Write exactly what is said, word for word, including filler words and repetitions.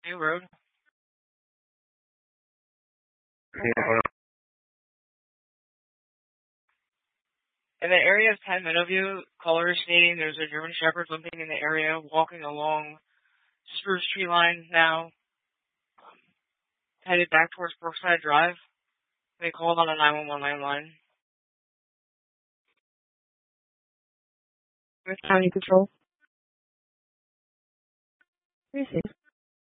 New Road. In the area of ten Meadowview, caller is stating there's a German Shepherd limping in the area, walking along Spruce Tree Line now, headed back towards Brookside Drive. They called on the nine one one landline. With County Control. Receive.